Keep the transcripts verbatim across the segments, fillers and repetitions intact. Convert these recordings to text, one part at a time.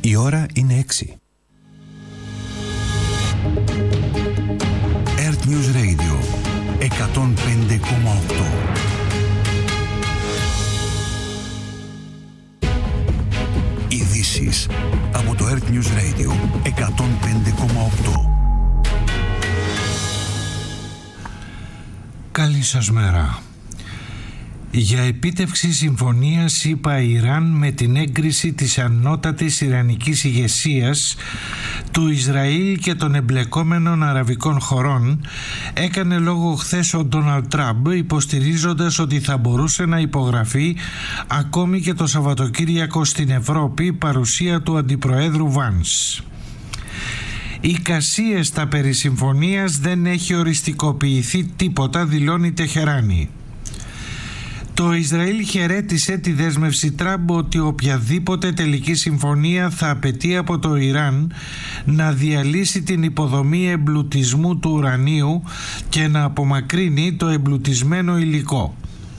Η ώρα είναι έξι. Earth News Radio εκατόν πέντε κόμμα οκτώ. Ειδήσεις από το Earth News Radio εκατόν πέντε κόμμα οκτώ. Καλή σας μέρα. Για επίτευξη συμφωνίας ΗΠΑ-Ιράν με την έγκριση της ανώτατης ιρανικής ηγεσίας, του Ισραήλ και των εμπλεκόμενων αραβικών χωρών έκανε λόγο χθες ο Ντόναλντ Τραμπ, υποστηρίζοντας ότι θα μπορούσε να υπογραφεί ακόμη και το Σαββατοκύριακο στην Ευρώπη παρουσία του Αντιπροέδρου Βάνς. Οι κασίες στα περί συμφωνίας δεν έχει οριστικοποιηθεί τίποτα, δηλώνει Τεχεράνη. Το Ισραήλ χαιρέτησε τη δέσμευση Τραμπ ότι οποιαδήποτε τελική συμφωνία θα απαιτεί από το Ιράν να διαλύσει την υποδομή εμπλουτισμού του ουρανίου και να απομακρύνει το εμπλουτισμένο υλικό.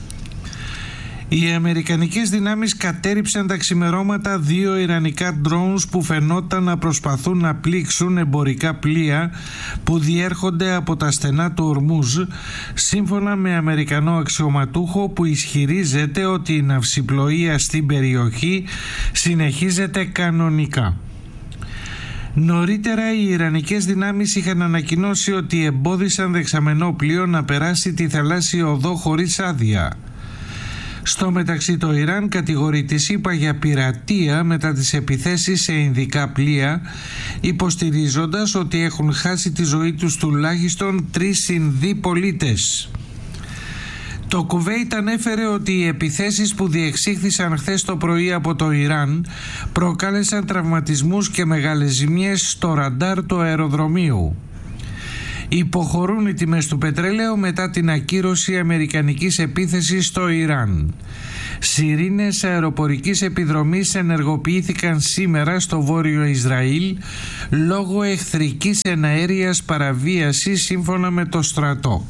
Οι αμερικανικές δυνάμεις κατέρριψαν τα ξημερώματα δύο ιρανικά drones που φαινόταν να προσπαθούν να πλήξουν εμπορικά πλοία που διέρχονται από τα στενά του Ορμούζ, σύμφωνα με αμερικανό αξιωματούχο που ισχυρίζεται ότι η ναυσιπλοεία στην περιοχή συνεχίζεται κανονικά. Νωρίτερα οι ιρανικές δυνάμεις είχαν ανακοινώσει ότι εμπόδισαν δεξαμενό πλοίο να περάσει τη θαλάσσια οδό χωρίς άδεια. Στο μεταξύ το Ιράν κατηγορεί τη ΗΠΑ για πειρατεία μετά τις επιθέσεις σε ινδικά πλοία, υποστηρίζοντας ότι έχουν χάσει τη ζωή τους τουλάχιστον τρεις Ινδοί πολίτες. Το Κουβέιτ ανέφερε ότι οι επιθέσεις που διεξήχθησαν χθες το πρωί από το Ιράν προκάλεσαν τραυματισμούς και μεγάλες ζημιές στο ραντάρ του αεροδρομίου. Υποχωρούν οι τιμές του πετρελαίου μετά την ακύρωση αμερικανικής επίθεσης στο Ιράν. Σιρήνες αεροπορικής επιδρομής ενεργοποιήθηκαν σήμερα στο βόρειο Ισραήλ λόγω εχθρικής εναέριας παραβίασης, σύμφωνα με το στρατό.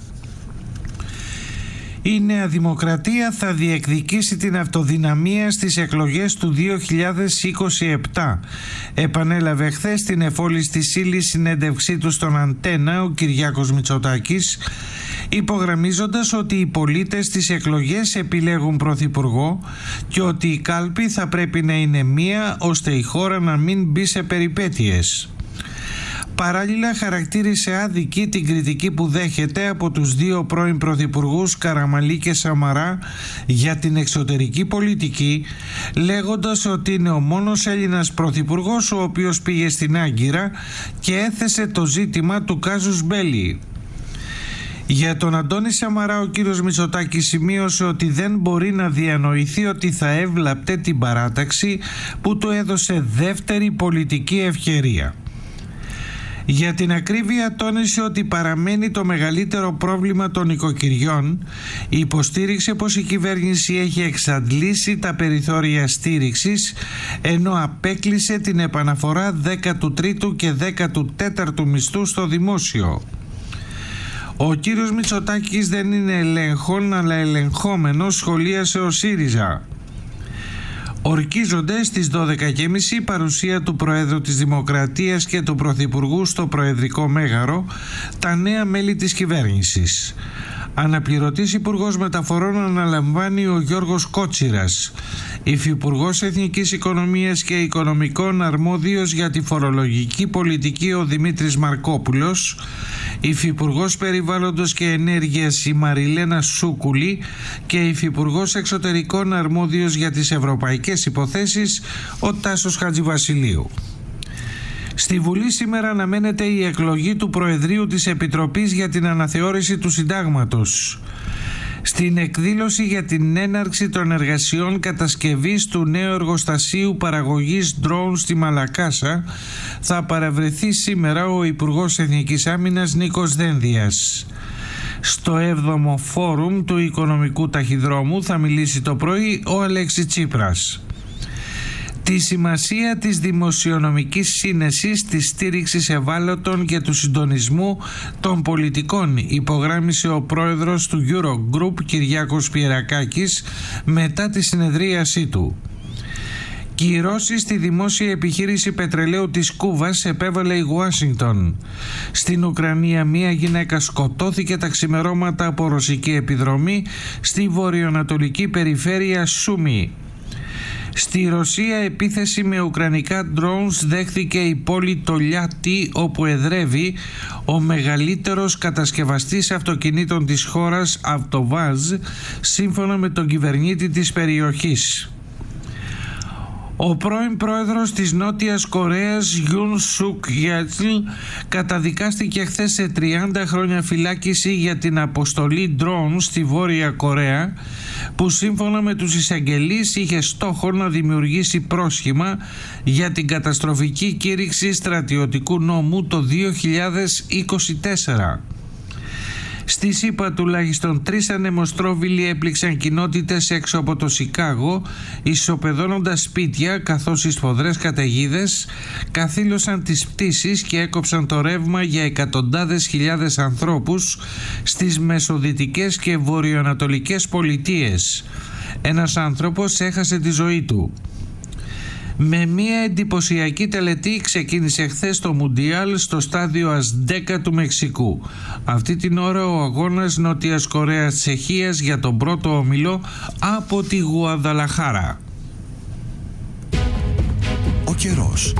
Η Νέα Δημοκρατία θα διεκδικήσει την αυτοδυναμία στις εκλογές του δύο χιλιάδες είκοσι επτά. Επανέλαβε χθες στην εφόλης της ύλης συνέντευξή του στον Αντένα ο Κυριάκος Μητσοτάκης, υπογραμμίζοντας ότι οι πολίτες στις εκλογές επιλέγουν πρωθυπουργό και ότι η κάλπη θα πρέπει να είναι μία ώστε η χώρα να μην μπει σε περιπέτειες. Παράλληλα χαρακτήρισε άδικη την κριτική που δέχεται από τους δύο πρώην πρωθυπουργούς Καραμανλή και Σαμαρά για την εξωτερική πολιτική, λέγοντας ότι είναι ο μόνος Έλληνας πρωθυπουργός ο οποίος πήγε στην Άγκυρα και έθεσε το ζήτημα του κάζους μπέλι. Για τον Αντώνη Σαμαρά ο κύριος Μητσοτάκης σημείωσε ότι δεν μπορεί να διανοηθεί ότι θα έβλαπτε την παράταξη που του έδωσε δεύτερη πολιτική ευκαιρία. Για την ακρίβεια τόνισε ότι παραμένει το μεγαλύτερο πρόβλημα των οικοκυριών, υποστήριξε πως η κυβέρνηση έχει εξαντλήσει τα περιθώρια στήριξης, ενώ απέκλεισε την επαναφορά δέκατου τρίτου και δέκατου τέταρτου μισθού στο δημόσιο. Ο κύριος Μητσοτάκης δεν είναι ελέγχον αλλά ελεγχόμενος, σχολίασε ο ΣΥΡΙΖΑ. Ορκίζονται στις δώδεκα και μισή παρουσία του Προέδρου της Δημοκρατίας και του Πρωθυπουργού στο Προεδρικό Μέγαρο τα νέα μέλη της κυβέρνησης. Αναπληρωτής Υπουργός Μεταφορών αναλαμβάνει ο Γιώργος Κότσιρας. Υφυπουργός Εθνικής Οικονομίας και Οικονομικών αρμόδιος για τη φορολογική πολιτική ο Δημήτρης Μαρκόπουλος. Υφυπουργός Περιβάλλοντος και Ενέργειας η Μαριλένα Σούκουλη και Υφυπουργός Εξωτερικών αρμόδιος για τις ευρωπαϊκές υποθέσεις ο Τάσος Χατζηβασιλείου. Στη Βουλή σήμερα αναμένεται η εκλογή του Προεδρείου της Επιτροπής για την αναθεώρηση του Συντάγματος. Στην εκδήλωση για την έναρξη των εργασιών κατασκευής του νέου εργοστασίου παραγωγής ντρόουν στη Μαλακάσα θα παραβρεθεί σήμερα ο Υπουργός Εθνικής Άμυνας Νίκος Δένδιας. Στο έβδομο φόρουμ του Οικονομικού Ταχυδρόμου θα μιλήσει το πρωί ο Αλέξης Τσίπρας. Τη σημασία της δημοσιονομικής σύνεσης, της στήριξης ευάλωτων και του συντονισμού των πολιτικών υπογράμμισε ο πρόεδρος του Eurogroup Κυριάκος Πιερακάκης μετά τη συνεδρίασή του. Κυρώσεις στη δημόσια επιχείρηση πετρελαίου της Κούβας επέβαλε η Ουάσιγκτον. Στην Ουκρανία μία γυναίκα σκοτώθηκε τα ξημερώματα από ρωσική επιδρομή στη βορειοανατολική περιφέρεια Σούμι. Στη Ρωσία επίθεση με ουκρανικά drones δέχθηκε η πόλη Τολιάτι, όπου εδρεύει ο μεγαλύτερος κατασκευαστής αυτοκινήτων της χώρας, Αυτοβάζ, σύμφωνα με τον κυβερνήτη της περιοχής. Ο πρώην πρόεδρος της Νότιας Κορέας, Γιουν Σουκ Γιέτλ, καταδικάστηκε χθες σε τριάντα χρόνια φυλάκιση για την αποστολή drone στη Βόρεια Κορέα, που σύμφωνα με τους εισαγγελείς είχε στόχο να δημιουργήσει πρόσχημα για την καταστροφική κήρυξη στρατιωτικού νόμου το δύο χιλιάδες είκοσι τέσσερα. Στη ΣΥΠΑ τουλάχιστον τρεις ανεμοστρόβιλοι έπληξαν κοινότητες έξω από το Σικάγο, ισοπεδώνοντας σπίτια, καθώς οι σφοδρές καταιγίδες καθήλωσαν τις πτήσεις και έκοψαν το ρεύμα για εκατοντάδες χιλιάδες ανθρώπους στις μεσοδυτικές και βορειοανατολικές πολιτείες. Ένας άνθρωπος έχασε τη ζωή του. Με μια εντυπωσιακή τελετή ξεκίνησε χθες το Μουντιάλ στο στάδιο Αζντέκα του Μεξικού. Αυτή την ώρα ο αγώνας Νότιας Κορέας Τσεχίας για τον πρώτο όμιλο από τη Γουαδαλαχάρα. Ο καιρός.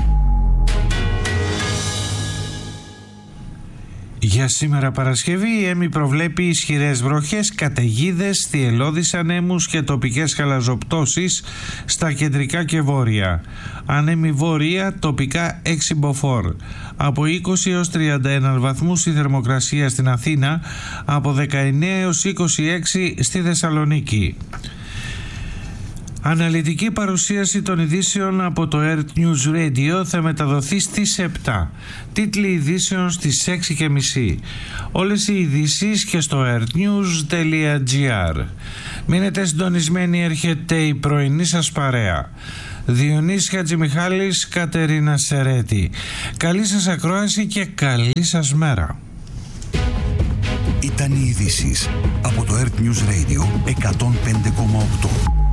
Για σήμερα Παρασκευή η ΕΜΗ προβλέπει ισχυρές βροχές, καταιγίδες, θυελλώδεις ανέμους και τοπικές χαλαζοπτώσεις στα κεντρικά και βόρεια. Ανέμη βόρεια τοπικά έξι μποφόρ. Από είκοσι έως τριάντα ένα βαθμούς η θερμοκρασία στην Αθήνα, από δεκαεννέα έως είκοσι έξι στη Θεσσαλονίκη. Αναλυτική παρουσίαση των ειδήσεων από το Earth News Radio θα μεταδοθεί στις επτά. Τίτλοι ειδήσεων στις έξι και μισή. Όλες οι ειδήσεις και στο earthnews τελεία gr. Μείνετε συντονισμένοι, έρχεται η πρωινή σας παρέα. Διονύσης Χατζημιχάλης, Κατερίνα Σερέτη. Καλή σας ακρόαση και καλή σας μέρα. Ήταν οι ειδήσεις από το Earth News Radio εκατόν πέντε κόμμα οκτώ.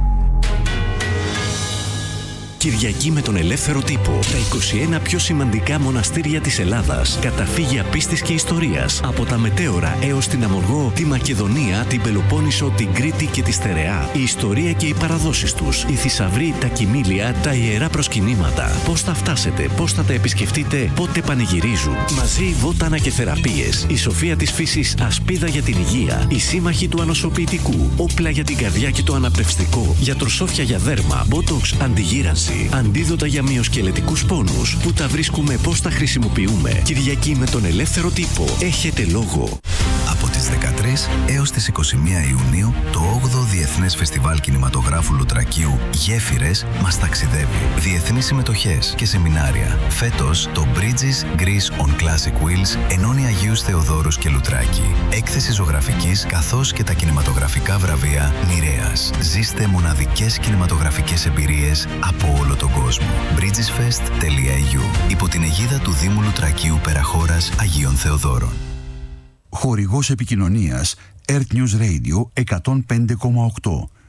Κυριακή με τον ελεύθερο τύπο. Τα είκοσι ένα πιο σημαντικά μοναστήρια της Ελλάδας. Καταφύγια πίστης και ιστορίας. Από τα Μετέωρα έως την Αμοργό, τη Μακεδονία, την Πελοπόννησο, την Κρήτη και τη Στερεά. Η ιστορία και οι παραδόσεις τους. Οι θησαυροί, τα κοιμήλια, τα ιερά προσκυνήματα. Πώς θα φτάσετε, πώς θα τα επισκεφτείτε, πότε πανηγυρίζουν. Μαζί βότανα και θεραπείες. Η σοφία της φύσης, ασπίδα για την υγεία. Οι σύμμαχοι του ανοσοποιητικού. Όπλα για την καρδιά και το αναπνευστικό. Γιατροσόφια για δέρμα, μπότοξ, αντιγύρανση. Αντίδοτα για μυοσκελετικούς πόνους. Πού τα βρίσκουμε, πώς τα χρησιμοποιούμε. Κυριακή με τον ελεύθερο τύπο. Έχετε λόγο. Από τις δεκατρείς έως τις είκοσι μία Ιουνίου, το όγδοο Διεθνές Φεστιβάλ Κινηματογράφου Λουτρακίου Γέφυρες μας ταξιδεύει. Διεθνείς συμμετοχές και σεμινάρια. Φέτος, το Bridges Greece on Classic Wheels ενώνει Αγίους Θεοδόρους και Λουτράκη. Έκθεση ζωγραφικής καθώς και τα κινηματογραφικά βραβεία Νηρέας. Ζήστε μοναδικές κινηματογραφικές εμπειρίες από όλο τον κόσμο. bridgesfest τελεία e u. Υπό την αιγίδα του Δήμου Λουτρακίου Περαχώρας Αγίων Θεοδόρων. Χορηγός επικοινωνίας Earth News Radio εκατόν πέντε κόμμα οκτώ.